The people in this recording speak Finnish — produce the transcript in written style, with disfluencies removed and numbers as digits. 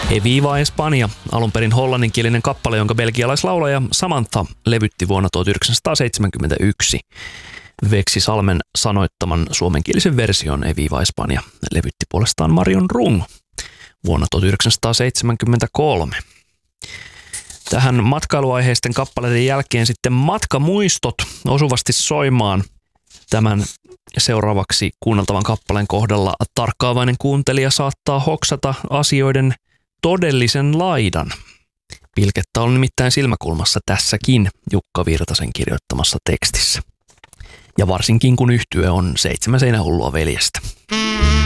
Viva Espanja, alun perin hollanninkielinen kappale, jonka belgialaislaulaja Samantha levytti vuonna 1971. Veksi Salmen sanoittaman suomenkielisen version Viva Espanja levytti puolestaan Marion Rung vuonna 1973. Tähän matkailuaiheisten kappaleiden jälkeen sitten matkamuistot osuvasti soimaan. Tämän seuraavaksi kuunneltavan kappaleen kohdalla tarkkaavainen kuuntelija saattaa hoksata asioiden todellisen laidan. Pilkettä on nimittäin silmäkulmassa tässäkin Jukka Virtasen kirjoittamassa tekstissä. Ja varsinkin kun yhtye on 7 seinähullua veljestä.